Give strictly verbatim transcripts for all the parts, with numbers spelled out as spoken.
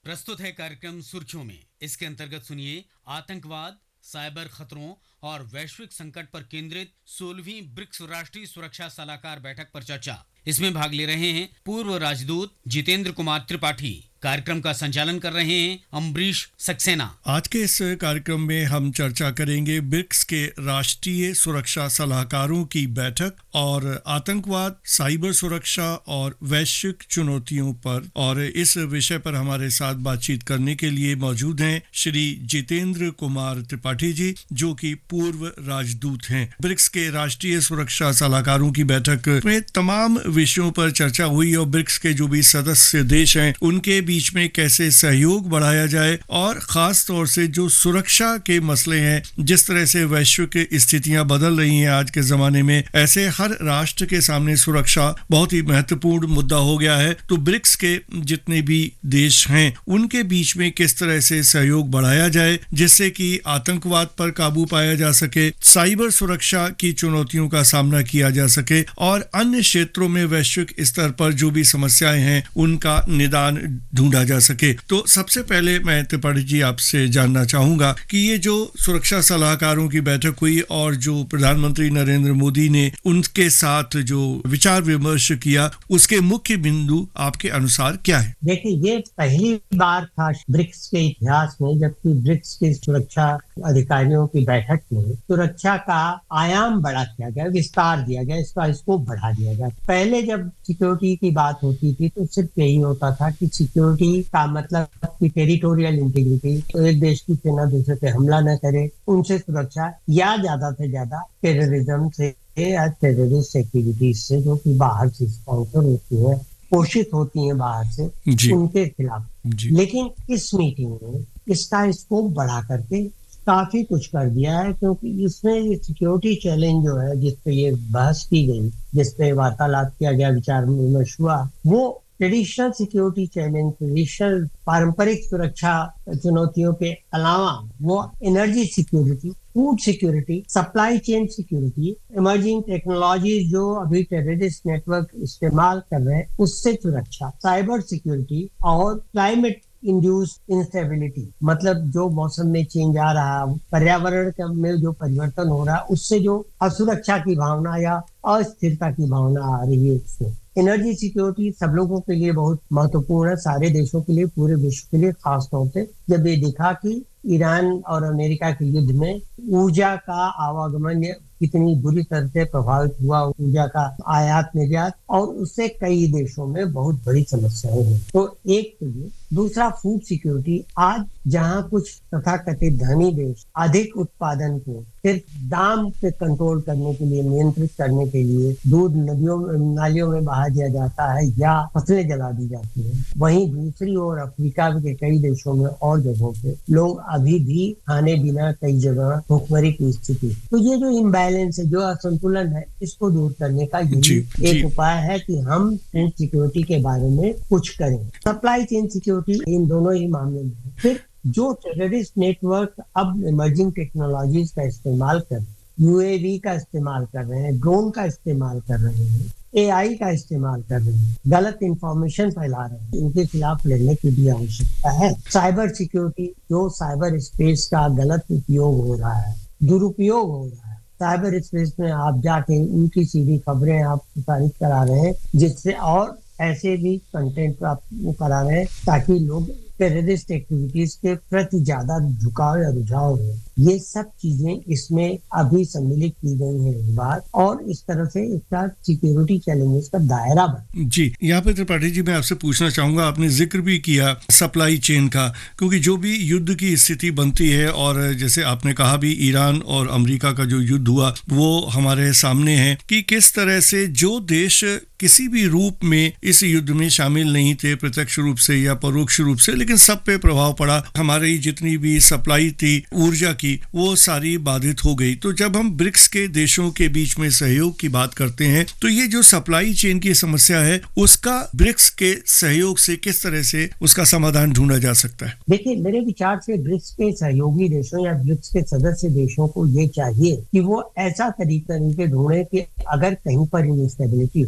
प्रस्तुत है कार्यक्रम सुर्खियों में। इसके अंतर्गत सुनिए आतंकवाद, साइबर खतरों और वैश्विक संकट पर केंद्रित सोलहवीं ब्रिक्स राष्ट्रीय सुरक्षा सलाहकार बैठक पर चर्चा। इसमें भाग ले रहे हैं पूर्व राजदूत जितेंद्र कुमार त्रिपाठी। कार्यक्रम का संचालन कर रहे हैं अम्बरीश सक्सेना। आज के इस कार्यक्रम में हम चर्चा करेंगे ब्रिक्स के राष्ट्रीय सुरक्षा सलाहकारों की बैठक और आतंकवाद, साइबर सुरक्षा और वैश्विक चुनौतियों पर। और इस विषय पर हमारे साथ बातचीत करने के लिए मौजूद हैं श्री जितेंद्र कुमार त्रिपाठी जी, जो कि पूर्व राजदूत हैं। ब्रिक्स के राष्ट्रीय सुरक्षा सलाहकारों की बैठक में तमाम विषयों पर चर्चा हुई और ब्रिक्स के जो भी सदस्य देश हैं उनके बीच में कैसे सहयोग बढ़ाया जाए और खास तौर से जो सुरक्षा के मसले हैं, जिस तरह से वैश्विक स्थितियां बदल रही हैं आज के जमाने में, ऐसे हर राष्ट्र के सामने सुरक्षा बहुत ही महत्वपूर्ण मुद्दा हो गया है। तो ब्रिक्स के जितने भी देश हैं उनके बीच में किस तरह से सहयोग बढ़ाया जाए जिससे कि आतंकवाद पर काबू पाया जा सके, साइबर सुरक्षा की चुनौतियों का सामना किया जा सके और अन्य क्षेत्रों में वैश्विक स्तर पर जो भी समस्याएं हैं उनका निदान ढूंढा जा सके। तो सबसे पहले मैं त्रिपाठी जी आपसे जानना चाहूंगा कि ये जो सुरक्षा सलाहकारों की बैठक हुई और जो प्रधानमंत्री नरेंद्र मोदी ने उनके साथ जो विचार विमर्श किया, उसके मुख्य बिंदु आपके अनुसार क्या है? देखिए, ये पहली बार था ब्रिक्स के इतिहास में जबकि ब्रिक्स के सुरक्षा अधिकारियों की बैठक में सुरक्षा का आयाम बड़ा किया गया, विस्तार दिया गया, इसका स्कोप बढ़ा दिया गया। पहले जब सिक्योरिटी की बात होती थी तो सिर्फ यही होता था कि सिक्योरिटी का मतलब कि टेरिटोरियल इंटीग्रिटी, तो एक देश की सेना दूसरे पे हमला न करे, उनसे सुरक्षा, या ज्यादा से ज्यादा टेररिज्म से या टेररिस्ट एक्टिविटीज से जो कि बाहर से स्पॉन्सर होती है, पोषित होती है बाहर से, उनके खिलाफ। लेकिन इस मीटिंग में इसका स्कोप बढ़ा करके काफी कुछ कर दिया है, क्योंकि इसमें ये सिक्योरिटी चैलेंज जो है जिसपे ये बहस की गई, जिसपे वार्तालाप किया गया, विचार विमर्श हुआ, वो ट्रेडिशनल सिक्योरिटी चैलेंज, ट्रेडिशनल पारंपरिक सुरक्षा चुनौतियों के अलावा वो energy security, food security, supply chain security, emerging technology जो अभी टेररिस्ट नेटवर्क इस्तेमाल कर रहे हैं उससे सुरक्षा, साइबर सिक्योरिटी और क्लाइमेट इंड्यूस्ड इंस्टेबिलिटी, मतलब जो मौसम में चेंज आ रहा है, पर्यावरण में जो परिवर्तन हो रहा है, उससे जो असुरक्षा की भावना या अस्थिरता की भावना आ रही है उससे। एनर्जी सिक्योरिटी सब लोगों के लिए बहुत महत्वपूर्ण है, सारे देशों के लिए, पूरे विश्व के लिए। खास तौर से जब ये दिखा कि ईरान और अमेरिका के युद्ध में ऊर्जा का आवागमन कितनी बुरी तरह से प्रभावित हुआ, ऊर्जा का आयात निर्यात, और उससे कई देशों में बहुत बड़ी समस्याएं हैं। तो एक तो ये, दूसरा फूड सिक्योरिटी। आज जहां कुछ तथाकथित धनी देश अधिक उत्पादन को सिर्फ दाम पे कंट्रोल करने के लिए, नियंत्रित करने के लिए दूध नदियों नालियों में बहा दिया जाता है या फसलें जला दी जाती है, वहीं दूसरी ओर अफ्रीका के कई देशों में और जगहों पे लोग अभी भी खाने बिना कई जगह भूखमरी की स्थिति। तो ये जो इम्बैलेंस है, जो असंतुलन है, इसको दूर करने का यही एक उपाय है कि हम फूड सिक्योरिटी के बारे में कुछ करें। सप्लाई चेन सिक्योरिटी इन दोनों ही मामलों में। फिर जो टेररिस्ट नेटवर्क अब इमर्जिंग टेक्नोलॉजीज का इस्तेमाल कर, यूएवी का इस्तेमाल कर रहे हैं, ड्रोन का इस्तेमाल कर रहे हैं, एआई का इस्तेमाल कर रहे हैं, गलत इंफॉर्मेशन फैला रहे हैं, इनके खिलाफ लड़ने की भी आवश्यकता है। साइबर सिक्योरिटी, जो साइबर स्पेस का गलत उपयोग हो रहा है, दुरुपयोग हो रहा है, साइबर स्पेस में आप जाके उनकी सीधी खबरें आप प्रसारित करा रहे हैं, जिससे और ऐसे भी कंटेंट आप करा रहे हैं ताकि लोग टेररिस्ट एक्टिविटीज के प्रति ज्यादा झुकाव या रुझाव हो। ये सब चीजें इसमें अभी सम्मिलित की गई हैं इस बार, और इस तरह से इसका सिक्योरिटी चैलेंजेस का दायरा बढ़ा। जी, यहाँ पे त्रिपाठी जी मैं आपसे पूछना चाहूंगा, आपने जिक्र भी किया सप्लाई चेन का, क्योंकि जो भी युद्ध की स्थिति बनती है, और जैसे आपने कहा भी ईरान और अमेरिका का जो युद्ध हुआ वो हमारे सामने है कि किस तरह से जो देश किसी भी रूप में इस युद्ध में शामिल नहीं थे, प्रत्यक्ष रूप से या परोक्ष रूप से, लेकिन सब पे प्रभाव पड़ा। हमारी जितनी भी सप्लाई थी ऊर्जा की, वो सारी बाधित हो गई। तो जब हम ब्रिक्स के देशों के बीच में सहयोग की बात करते हैं तो ये जो सप्लाई चेन की समस्या है उसका ब्रिक्स के सहयोग से किस तरह से उसका समाधान ढूंढा जा सकता है? देखिए, मेरे विचार से ब्रिक्स के सहयोगी देशों या ब्रिक्स के सदस्य देशों को ये चाहिए कि वो ऐसा तरीका इनके ढूंढे कि अगर कहीं पर इंस्टेबिलिटी हो,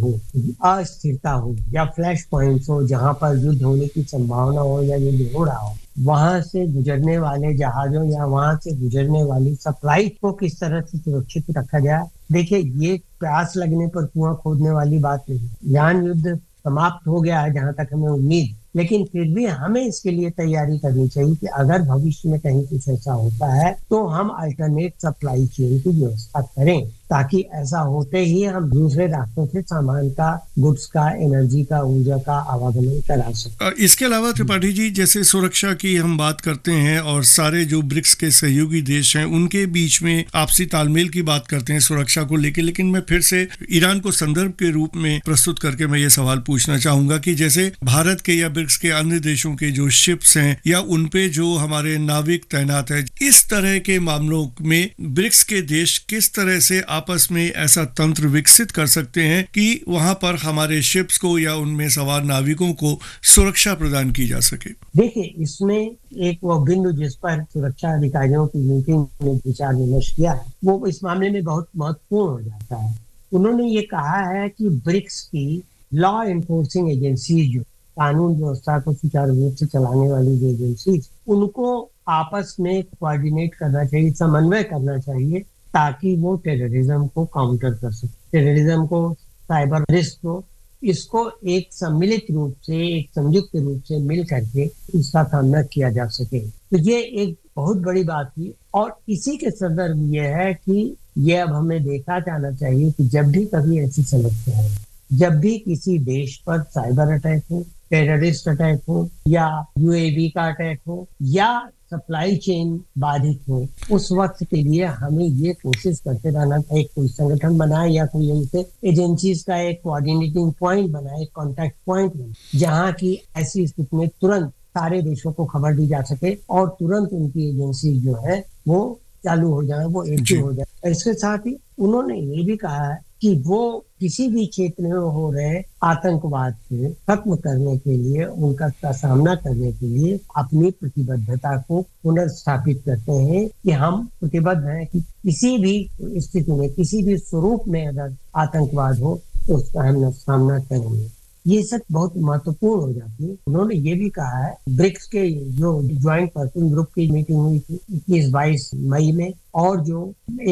अस्थिरता हो या फ्लैश पॉइंट्स हो, जहां पर युद्ध होने की संभावना हो या युद्ध हो रहा हो, वहां से गुजरने वाले जहाजों या वहां से गुजरने वाली सप्लाई को किस तरह से सुरक्षित रखा जाए। देखिए, ये प्यास लगने पर कुआं खोदने वाली बात नहीं। ज्ञान युद्ध समाप्त हो गया है जहां तक हमें उम्मीद, लेकिन फिर भी हमें इसके लिए तैयारी करनी चाहिए कि अगर भविष्य में कहीं कुछ ऐसा होता है तो हम अल्टरनेट सप्लाई चेन की व्यवस्था करें, ताकि ऐसा होते ही हम दूसरे रास्तों से सामान का, गुड्स का, एनर्जी का, ऊर्जा का आवागमन करा सकें। इसके अलावा त्रिपाठी जी, जैसे सुरक्षा की हम बात करते हैं और सारे जो ब्रिक्स के सहयोगी देश हैं उनके बीच में आपसी तालमेल की बात करते हैं सुरक्षा को लेकर, लेकिन मैं फिर से ईरान को संदर्भ के रूप में प्रस्तुत करके मैं ये सवाल पूछना चाहूंगा कि जैसे भारत के या ब्रिक्स के अन्य देशों के जो शिप्स हैं या उनपे जो हमारे नाविक तैनात है, इस तरह के मामलों में ब्रिक्स के देश किस तरह से आपस में ऐसा तंत्र विकसित कर सकते हैं कि वहां पर हमारे शिप्स को या उनमें सवार नाविकों को सुरक्षा प्रदान की जा सके। देखिए, इसमें एक वो बिंदु जिस पर सुरक्षा अधिकारियों की मीटिंग में विचार विमर्श किया है, वो इस मामले में बहुत महत्वपूर्ण हो जाता है। उन्होंने ये कहा है कि ब्रिक्स की लॉ एनफोर्सिंग एजेंसी, जो कानून व्यवस्था को सुचारू रूप से चलाने वाली जो एजेंसी, उनको आपस में कोऑर्डिनेट करना चाहिए, समन्वय करना चाहिए, ताकि वो टेररिज्म को काउंटर कर सके, टेररिज्म को, साइबर रिस्क को, इसको एक सम्मिलित रूप से, एक संयुक्त रूप से मिल करके इसका सामना किया जा सके। तो ये एक बहुत बड़ी बात थी, और इसी के संदर्भ में ये है कि ये अब हमें देखा जाना चाहिए कि जब भी कभी ऐसी समस्या है, जब भी किसी देश पर साइबर अटैक हो, टेररिस्ट अटैक हो, या यूएवी का अटैक हो, या सप्लाई चेन बाधित हो, उस वक्त के लिए हमें ये कोशिश करते रहना चाहिए, कोई संगठन बनाए या कोई ऐसे एजेंसीज का एक कोऑर्डिनेटिंग पॉइंट बनाए, कॉन्टैक्ट पॉइंट बनाए, जहाँ की ऐसी स्थिति में तुरंत सारे देशों को खबर दी जा सके और तुरंत उनकी एजेंसी जो है वो चालू हो जाए, वो एक्टिव हो जाए। इसके साथ ही उन्होंने ये भी कहा है कि वो किसी भी क्षेत्र में हो रहे आतंकवाद को खत्म करने के लिए, उनका का सामना करने के लिए अपनी प्रतिबद्धता को पुनर्स्थापित करते हैं कि हम प्रतिबद्ध हैं कि किसी भी स्थिति में, किसी भी स्वरूप में अगर आतंकवाद हो तो उसका हम सामना करेंगे। ये सब बहुत महत्वपूर्ण हो जाती है। उन्होंने ये भी कहा है, ब्रिक्स के जो ज्वाइंट वर्किंग ग्रुप की मीटिंग हुई थी इक्कीस बाईस मई में, और जो